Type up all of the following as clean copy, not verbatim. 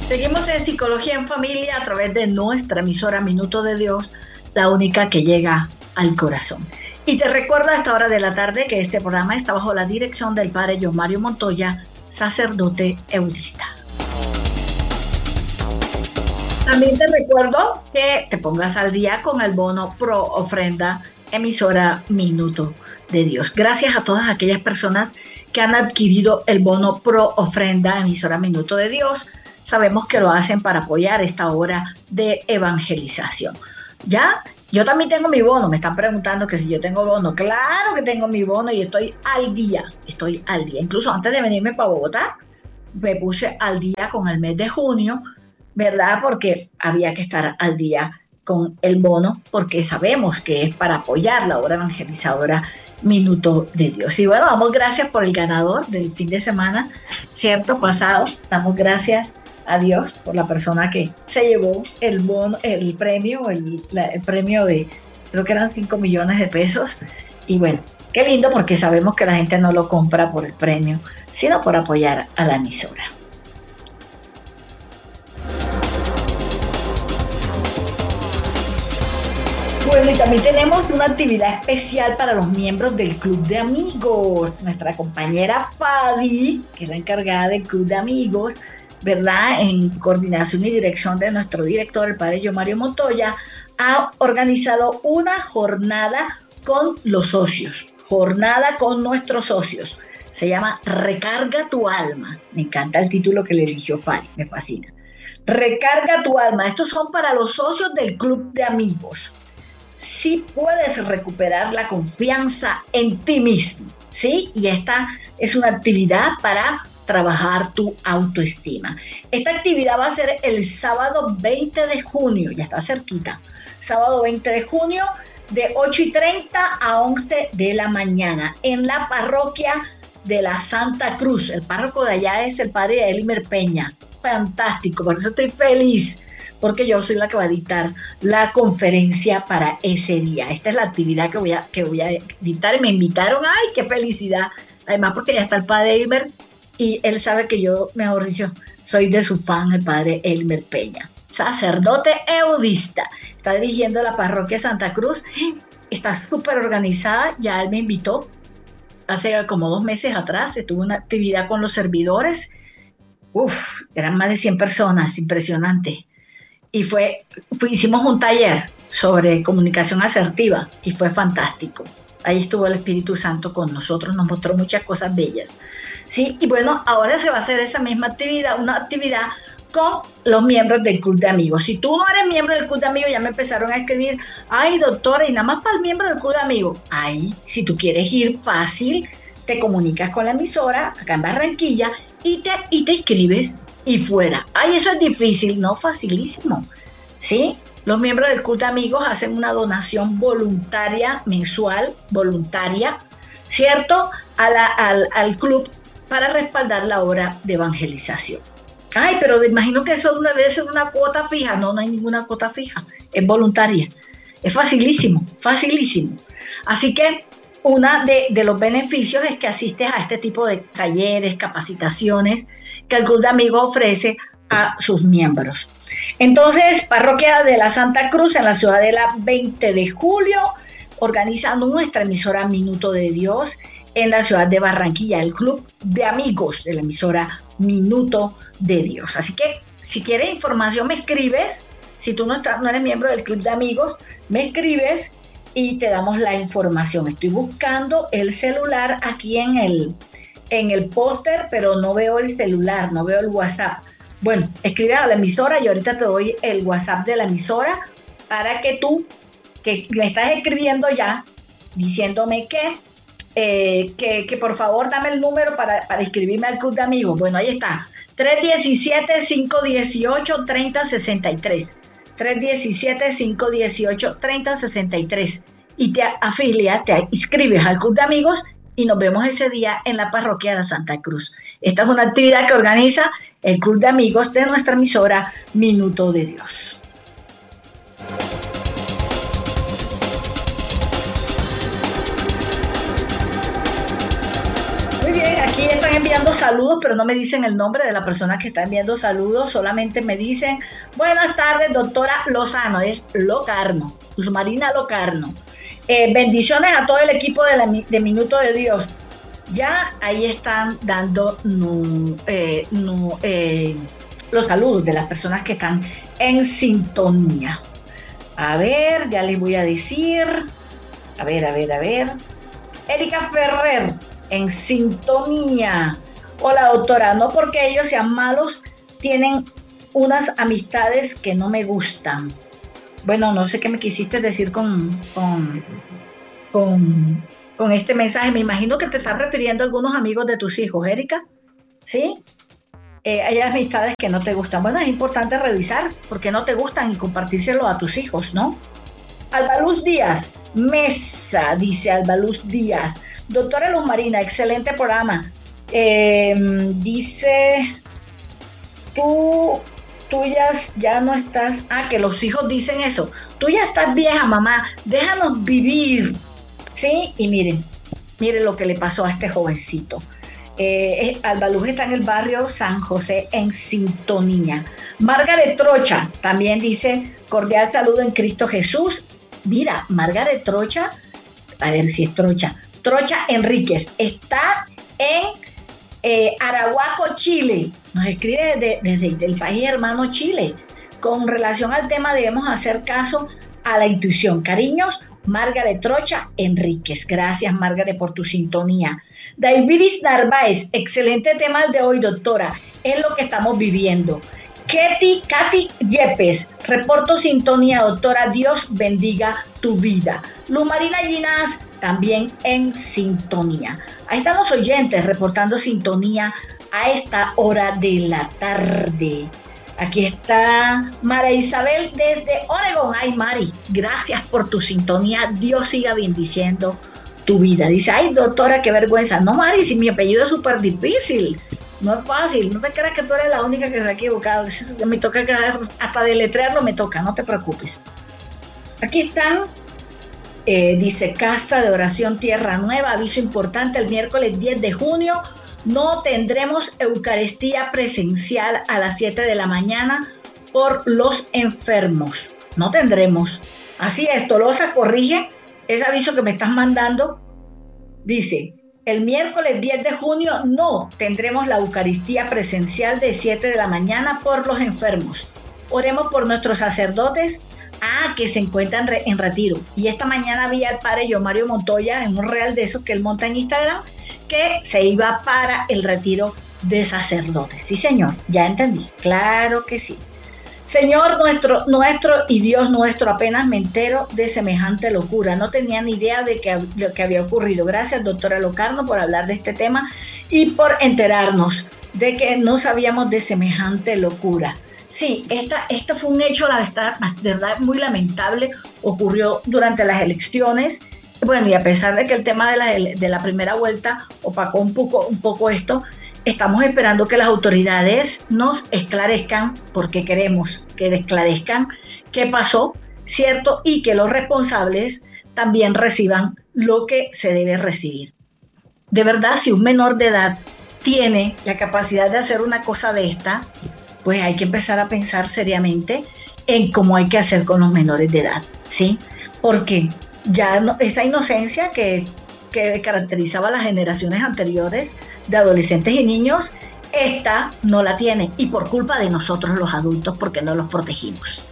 Seguimos en Psicología en Familia a través de nuestra emisora Minuto de Dios, la única que llega al corazón. Y te recuerdo a esta hora de la tarde que este programa está bajo la dirección del padre John Mario Montoya, sacerdote eudista. También te recuerdo que te pongas al día con el bono Pro Ofrenda, emisora Minuto de Dios. Gracias a todas aquellas personas que han adquirido el bono Pro Ofrenda, emisora Minuto de Dios. Sabemos que lo hacen para apoyar esta obra de evangelización. Ya, yo también tengo mi bono. Me están preguntando que si yo tengo bono. Claro que tengo mi bono y estoy al día. Incluso antes de venirme para Bogotá, me puse al día con el mes de junio, ¿verdad? Porque había que estar al día con el bono, porque sabemos que es para apoyar la obra evangelizadora Minuto de Dios. Y bueno, damos gracias por el ganador del fin de semana, cierto, pasado. Damos gracias a Dios por la persona que se llevó el bono, el premio de, creo que eran 5 millones de pesos. Y bueno, qué lindo, porque sabemos que la gente no lo compra por el premio, sino por apoyar a la emisora. Bueno, y también tenemos una actividad especial para los miembros del Club de Amigos. Nuestra compañera Fadi, que es la encargada del Club de Amigos, ¿verdad? En coordinación y dirección de nuestro director, el padre John Mario Montoya, ha organizado una jornada con los socios, jornada con nuestros socios. Se llama Recarga tu alma. Me encanta el título que le eligió Fadi, me fascina. Recarga tu alma. Estos son para los socios del Club de Amigos. Sí puedes recuperar la confianza en ti mismo, ¿sí? Y esta es una actividad para trabajar tu autoestima. Esta actividad va a ser el sábado 20 de junio, ya está cerquita. Sábado 20 de junio de 8:30 a 11 de la mañana en la parroquia de la Santa Cruz. El párroco de allá es el padre Elmer Peña. Fantástico, por eso estoy feliz, porque yo soy la que va a dictar la conferencia para ese día. Esta es la actividad que voy a dictar y me invitaron. ¡Ay, qué felicidad! Además, porque ya está el padre Elmer y él sabe que yo, mejor dicho, soy de su fan, el padre Elmer Peña. Sacerdote eudista. Está dirigiendo la parroquia Santa Cruz. Está súper organizada. Ya él me invitó hace como 2 meses atrás. Estuvo una actividad con los servidores. Eran más de 100 personas. Impresionante. Y hicimos un taller sobre comunicación asertiva y fue fantástico. Ahí estuvo el Espíritu Santo con nosotros, nos mostró muchas cosas bellas. Sí, y bueno, ahora se va a hacer esa misma actividad, una actividad con los miembros del Club de Amigos. Si tú no eres miembro del Club de Amigos, ya me empezaron a escribir, ay, doctora, y nada más para el miembro del Club de Amigos. Ahí, si tú quieres ir fácil, te comunicas con la emisora acá en Barranquilla y te inscribes y fuera. Ay, eso es difícil, no, facilísimo, ¿sí? Los miembros del Club de Amigos hacen una donación voluntaria, mensual, voluntaria, ¿cierto? Al club para respaldar la obra de evangelización. Ay, pero imagino que eso debe ser una cuota fija. No, no hay ninguna cuota fija, es voluntaria. Es facilísimo, facilísimo. Así que uno de los beneficios es que asistes a este tipo de talleres, capacitaciones que el Club de Amigos ofrece a sus miembros. Entonces, Parroquia de la Santa Cruz en la Ciudadela 20 de julio, organizando nuestra emisora Minuto de Dios en la ciudad de Barranquilla, el Club de Amigos de la emisora Minuto de Dios. Así que, si quieres información, me escribes. Si tú no eres miembro del Club de Amigos, me escribes y te damos la información. Estoy buscando el celular aquí en el póster, pero no veo el celular, no veo el WhatsApp. Bueno, escribe a la emisora y ahorita te doy el WhatsApp de la emisora para que tú, que me estás escribiendo ya, diciéndome que por favor dame el número para inscribirme al Club de Amigos. Bueno, ahí está, 317-518-3063. 317-518-3063. Y te afilias, te inscribes al Club de Amigos y nos vemos ese día en la parroquia de la Santa Cruz. Esta es una actividad que organiza el Club de Amigos de nuestra emisora Minuto de Dios. Muy bien, aquí están enviando enviando saludos, pero no me dicen el nombre de la persona que está enviando saludos, solamente me dicen, buenas tardes, doctora Lozano, es Locarno, Luzmarina Locarno. Bendiciones a todo el equipo de Minuto de Dios. Ya ahí están dando los saludos de las personas que están en sintonía. A ver, ya les voy a decir. A ver. Erika Ferrer, en sintonía. Hola, doctora. No porque ellos sean malos, tienen unas amistades que no me gustan. Bueno, no sé qué me quisiste decir con este mensaje. Me imagino que te estás refiriendo a algunos amigos de tus hijos, Erika. ¿Sí? Hay amistades que no te gustan. Bueno, es importante revisar por qué no te gustan y compartírselo a tus hijos, ¿no? Albaluz Díaz, Mesa, dice Albaluz Díaz. Doctora Luzmarina, excelente programa. Dice, tú ya no estás, que los hijos dicen eso, tú ya estás vieja, mamá, déjanos vivir, ¿sí? Y miren lo que le pasó a este jovencito. Albaluz está en el barrio San José en sintonía. Margaret Trocha también dice, cordial saludo en Cristo Jesús. Mira, Margaret Trocha, a ver si es Trocha Enríquez, está en Arahuaco, Chile. Nos escribe desde el país hermano Chile. Con relación al tema debemos hacer caso a la intuición. Cariños, Margaret Trocha Enríquez. Gracias, Margaret, por tu sintonía. Davidis Narváez, excelente tema el de hoy, doctora. Es lo que estamos viviendo. Katy Yepes, reporto sintonía, doctora. Dios bendiga tu vida. Luzmarina Ginás, también en sintonía. Ahí están los oyentes reportando sintonía a esta hora de la tarde. Aquí está María Isabel desde Oregón. Ay, Mari, gracias por tu sintonía. Dios siga bendiciendo tu vida. Dice, ay, doctora, qué vergüenza. No, Mari, si mi apellido es súper difícil. No es fácil. No te creas que tú eres la única que se ha equivocado. Me toca hasta deletrearlo, me toca. No te preocupes. Aquí están. Dice, Casa de Oración Tierra Nueva. Aviso importante, el miércoles 10 de junio no tendremos Eucaristía presencial a las 7 de la mañana por los enfermos. No tendremos. Así es, Tolosa, corrige ese aviso que me estás mandando. Dice, el miércoles 10 de junio no tendremos la Eucaristía presencial de 7 de la mañana por los enfermos. Oremos por nuestros sacerdotes que se encuentran en retiro. Y esta mañana vi al padre Mario Montoya en un real de esos que él monta en Instagram, que se iba para el retiro de sacerdotes. Sí, señor, ya entendí, claro que sí. Señor nuestro y Dios nuestro, apenas me entero de semejante locura. No tenía ni idea de lo que había ocurrido. Gracias, doctora Locarno, por hablar de este tema y por enterarnos de que no sabíamos de semejante locura. Sí, esta fue un hecho, la verdad, muy lamentable. Ocurrió durante las elecciones. Bueno, y a pesar de que el tema de la primera vuelta opacó un poco esto, estamos esperando que las autoridades nos esclarezcan, porque queremos que esclarezcan qué pasó, ¿cierto? Y que los responsables también reciban lo que se debe recibir. De verdad, si un menor de edad tiene la capacidad de hacer una cosa de esta, pues hay que empezar a pensar seriamente en cómo hay que hacer con los menores de edad, ¿sí? Porque ya esa inocencia que caracterizaba a las generaciones anteriores de adolescentes y niños, esta no la tiene, y por culpa de nosotros los adultos, porque no los protegimos.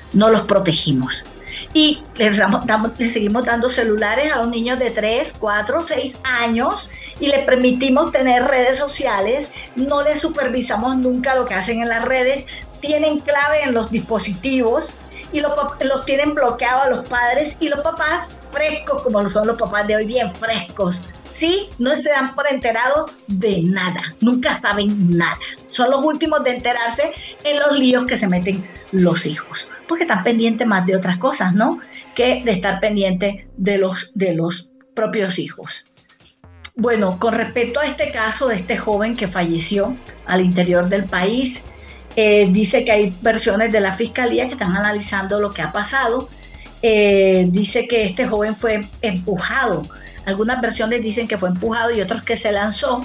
Y le seguimos dando celulares a los niños de 3, 4, 6 años y les permitimos tener redes sociales, no les supervisamos nunca lo que hacen en las redes, tienen clave en los dispositivos y los tienen bloqueados a los padres, y los papás frescos, como son los papás de hoy, bien frescos, ¿sí? No se dan por enterados de nada, nunca saben nada. Son los últimos de enterarse en los líos que se meten los hijos, porque están pendientes más de otras cosas, ¿no? Que de estar pendientes de los propios hijos. Bueno, con respecto a este caso de este joven que falleció al interior del país, dice que hay versiones de la fiscalía que están analizando lo que ha pasado. Dice que este joven fue empujado. Algunas versiones dicen que fue empujado y otras que se lanzó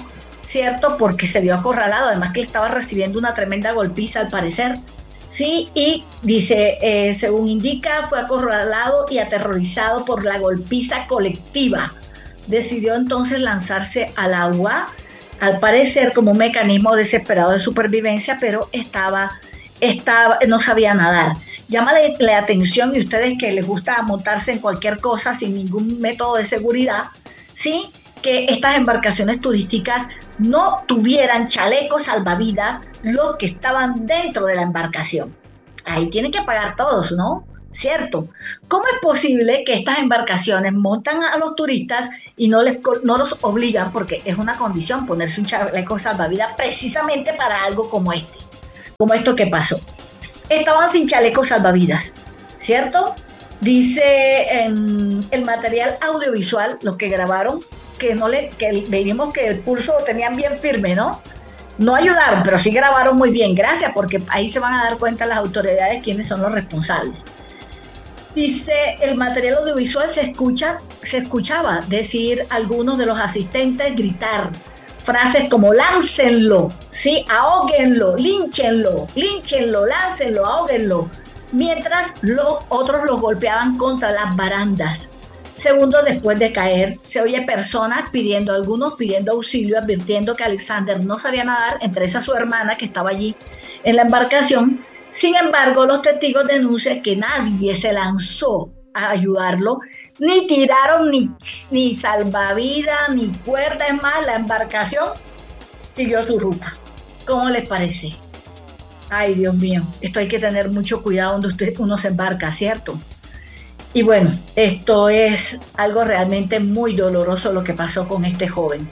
¿cierto? Porque se vio acorralado, además que estaba recibiendo una tremenda golpiza al parecer. Sí, y dice, según indica, fue acorralado y aterrorizado por la golpiza colectiva. Decidió entonces lanzarse al agua, al parecer como un mecanismo desesperado de supervivencia, pero no sabía nadar. Llama la atención, y ustedes que les gusta montarse en cualquier cosa sin ningún método de seguridad, ¿sí? Que estas embarcaciones turísticas no tuvieran chalecos salvavidas los que estaban dentro de la embarcación. Ahí tienen que pagar todos, ¿no? ¿Cierto? ¿Cómo es posible que estas embarcaciones montan a los turistas y no los obligan, porque es una condición ponerse un chaleco salvavidas precisamente para algo como esto que pasó? Estaban sin chalecos salvavidas, ¿cierto? Dice en el material audiovisual, los que grabaron, que vimos que el pulso lo tenían bien firme, ¿no? No ayudaron, pero sí grabaron muy bien. Gracias, porque ahí se van a dar cuenta las autoridades quiénes son los responsables. Dice, el material audiovisual se escuchaba decir algunos de los asistentes gritar frases como láncenlo, ¿sí? Ahóguenlo, línchenlo, láncenlo, ahóguenlo, mientras los otros los golpeaban contra las barandas. Segundos después de caer, se oye personas algunos pidiendo auxilio, advirtiendo que Alexander no sabía nadar, entre esas su hermana que estaba allí en la embarcación. Sin embargo, los testigos denuncian que nadie se lanzó a ayudarlo, ni tiraron ni salvavidas, ni cuerda. Es más, la embarcación siguió su ruta. ¿Cómo les parece? Ay, Dios mío, esto hay que tener mucho cuidado donde uno se embarca, ¿cierto? Y bueno, esto es algo realmente muy doloroso lo que pasó con este joven.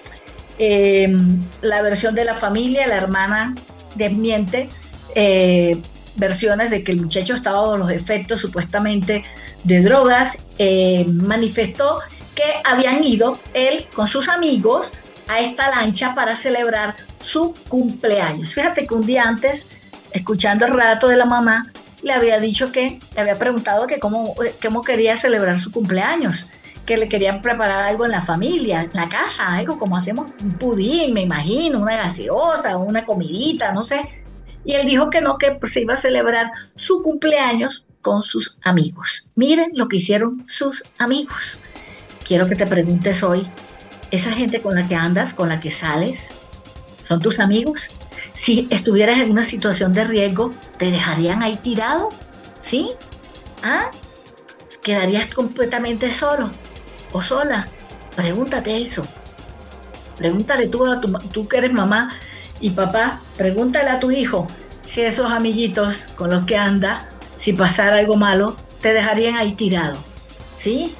La versión de la familia, la hermana desmiente versiones de que el muchacho estaba bajo los efectos supuestamente de drogas. Manifestó que habían ido él con sus amigos a esta lancha para celebrar su cumpleaños. Fíjate que un día antes, escuchando el relato de la mamá, le había preguntado que cómo quería celebrar su cumpleaños, que le querían preparar algo en la familia, en la casa, algo como hacemos un pudín, me imagino, una gaseosa, una comidita, no sé. Y él dijo que no, que se iba a celebrar su cumpleaños con sus amigos. Miren lo que hicieron sus amigos. Quiero que te preguntes hoy, ¿esa gente con la que andas, con la que sales, son tus amigos? Si estuvieras en una situación de riesgo, ¿te dejarían ahí tirado? ¿Sí? ¿Ah? ¿Quedarías completamente solo o sola? Pregúntate eso. Pregúntale tú que eres mamá y papá, pregúntale a tu hijo si esos amiguitos con los que anda, si pasara algo malo, te dejarían ahí tirado. ¿Sí?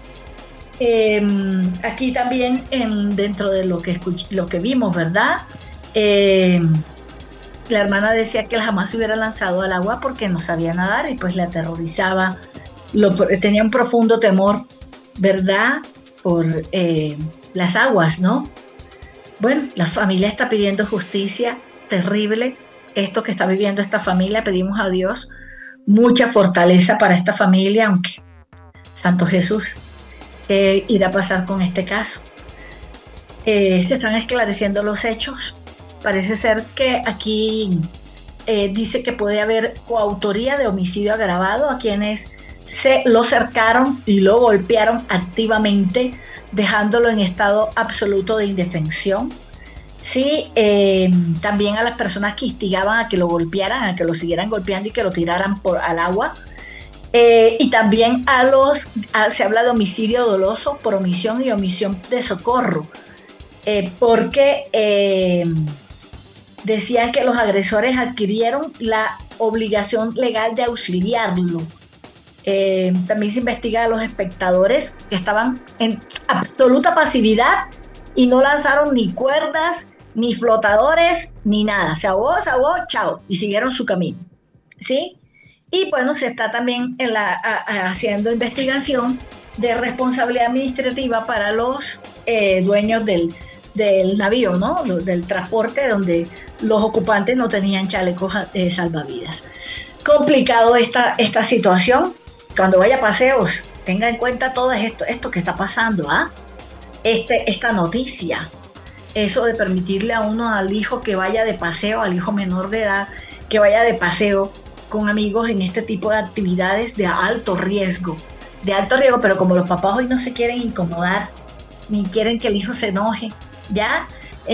Aquí también dentro de lo que vimos, ¿verdad? La hermana decía que él jamás se hubiera lanzado al agua porque no sabía nadar y pues le aterrorizaba, tenía un profundo temor, ¿verdad? Por las aguas, ¿no? Bueno, la familia está pidiendo justicia, terrible esto que está viviendo esta familia. Pedimos a Dios mucha fortaleza para esta familia, aunque Santo Jesús, ¿qué irá a pasar con este caso? Se están esclareciendo los hechos. Parece ser que aquí dice que puede haber coautoría de homicidio agravado a quienes lo cercaron y lo golpearon activamente, dejándolo en estado absoluto de indefensión. Sí, también a las personas que instigaban a que lo golpearan, a que lo siguieran golpeando y que lo tiraran al agua. Y también se habla de homicidio doloso por omisión y omisión de socorro, porque decían que los agresores adquirieron la obligación legal de auxiliarlo. También se investiga a los espectadores que estaban en absoluta pasividad y no lanzaron ni cuerdas, ni flotadores, ni nada. Se ahogó, chao, y siguieron su camino. ¿Sí? Y bueno, se está también haciendo investigación de responsabilidad administrativa para los dueños del navío, ¿no? Del transporte, donde los ocupantes no tenían chalecos salvavidas. Complicado esta situación. Cuando vaya a paseos, tenga en cuenta todo esto que está pasando, ¿ah? Esta noticia. eso de permitirle a uno, al hijo que vaya de paseo, al hijo menor de edad, que vaya de paseo con amigos en este tipo de actividades de alto riesgo, pero como los papás hoy no se quieren incomodar, ni quieren que el hijo se enoje, ¿ya?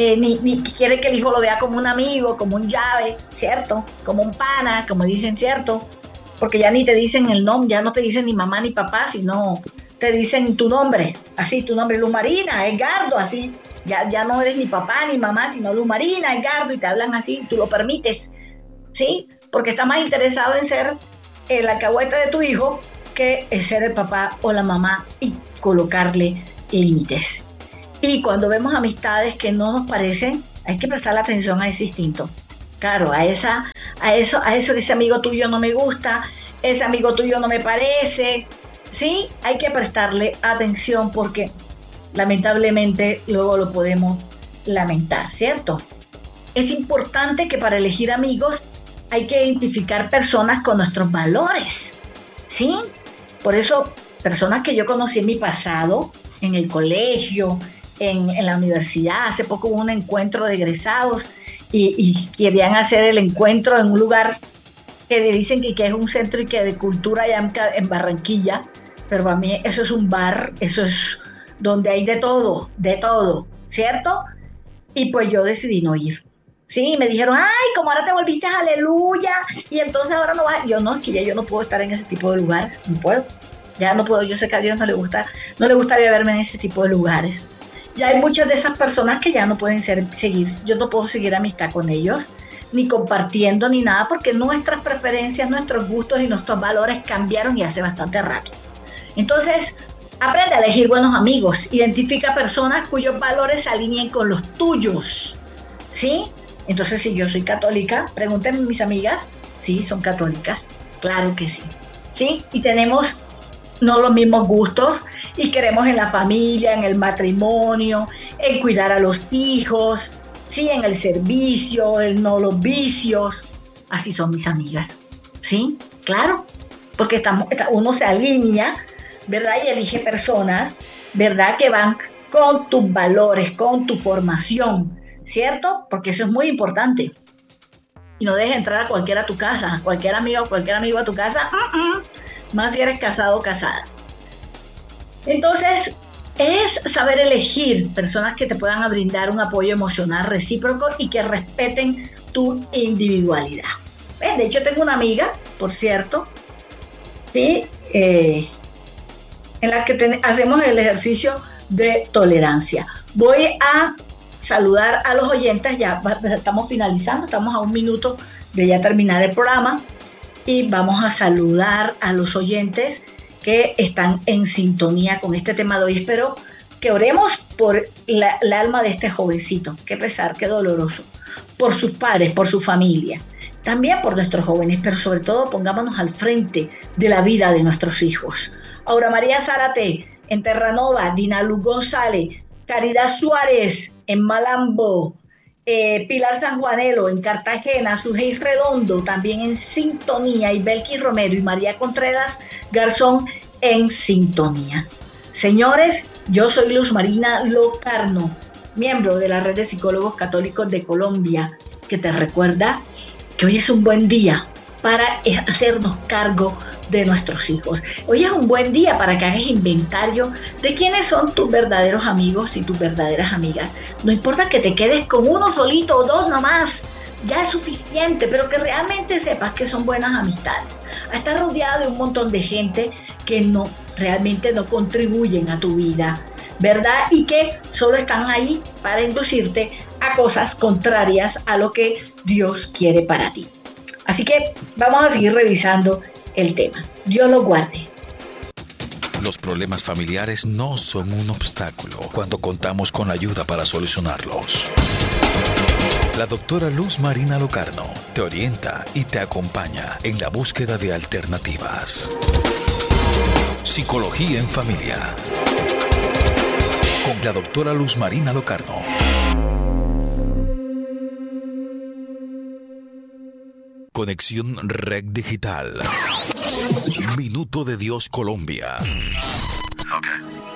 Ni quieren que el hijo lo vea como un amigo, como un llave, ¿cierto? Como un pana, como dicen, ¿cierto? Porque ya ni te dicen el nombre, ya no te dicen ni mamá ni papá, sino te dicen tu nombre, así, tu nombre, Luz Marina, Edgardo, así. Ya no eres ni papá ni mamá, sino Luz Marina, Edgardo, y te hablan así, tú lo permites, ¿sí? Porque está más interesado en ser el alcahueta de tu hijo que en ser el papá o la mamá y colocarle límites. Y cuando vemos amistades que no nos parecen, hay que prestarle atención a ese instinto. Claro, a eso que ese amigo tuyo no me gusta, ese amigo tuyo no me parece. Sí, hay que prestarle atención porque lamentablemente luego lo podemos lamentar, ¿cierto? Es importante que para elegir amigos hay que identificar personas con nuestros valores, ¿sí? Por eso, personas que yo conocí en mi pasado, en el colegio, en la universidad, hace poco hubo un encuentro de egresados y querían hacer el encuentro en un lugar que dicen que es un centro y que de cultura allá en Barranquilla, pero para mí eso es un bar, eso es donde hay de todo, ¿cierto? Y pues yo decidí no ir. Sí, me dijeron, ay, como ahora te volviste aleluya, y entonces ahora no vas. Yo no, es que ya yo no puedo estar en ese tipo de lugares, no puedo. Ya no puedo, yo sé que a Dios no le gusta, no le gustaría verme en ese tipo de lugares. Ya hay muchas de esas personas que ya no pueden seguir, yo no puedo seguir amistad con ellos, ni compartiendo ni nada, porque nuestras preferencias, nuestros gustos y nuestros valores cambiaron y hace bastante rato. Entonces, aprende a elegir buenos amigos, identifica personas cuyos valores se alineen con los tuyos, ¿sí? Entonces, si yo soy católica, pregúntenme mis amigas, sí, son católicas, claro que sí, ¿sí? Y tenemos no los mismos gustos y queremos en la familia, en el matrimonio, en cuidar a los hijos, sí, en el servicio, en no los vicios. Así son mis amigas, ¿sí? Claro, porque uno se alinea, ¿verdad? Y elige personas, ¿verdad? Que van con tus valores, con tu formación, ¿cierto? Porque eso es muy importante. Y no dejes entrar a cualquiera a tu casa, a cualquier amigo o cualquier amigo a tu casa, más si eres casado o casada. Entonces, es saber elegir personas que te puedan brindar un apoyo emocional recíproco y que respeten tu individualidad. De hecho, tengo una amiga, por cierto, ¿sí? En la que hacemos el ejercicio de tolerancia. Voy a saludar a los oyentes, ya estamos finalizando, estamos a un minuto de ya terminar el programa y vamos a saludar a los oyentes que están en sintonía con este tema de hoy. Espero que oremos por el alma de este jovencito, qué pesar, qué doloroso, por sus padres, por su familia, también por nuestros jóvenes, pero sobre todo pongámonos al frente de la vida de nuestros hijos. Aura María Zárate en Terranova, Dinalu González, Caridad Suárez en Malambo, Pilar Sanjuanelo en Cartagena, Sujei Redondo también en sintonía, y Belkis Romero y María Contreras Garzón en sintonía. Señores, yo soy Luz Marina Locarno, miembro de la Red de Psicólogos Católicos de Colombia, que te recuerda que hoy es un buen día para hacernos cargo de nuestros hijos. Hoy es un buen día para que hagas inventario de quiénes son tus verdaderos amigos y tus verdaderas amigas. No importa que te quedes con uno solito o dos nomás, ya es suficiente, pero que realmente sepas que son buenas amistades. Estás rodeado de un montón de gente que realmente no contribuyen a tu vida, ¿verdad? Y que solo están ahí para inducirte a cosas contrarias a lo que Dios quiere para ti. Así que vamos a seguir revisando el tema. Dios los guarde. Los problemas familiares no son un obstáculo cuando contamos con la ayuda para solucionarlos. La doctora Luz Marina Locarno te orienta y te acompaña en la búsqueda de alternativas. Psicología en familia. Con la doctora Luz Marina Locarno. Conexión Red Digital. Minuto de Dios Colombia. Okay.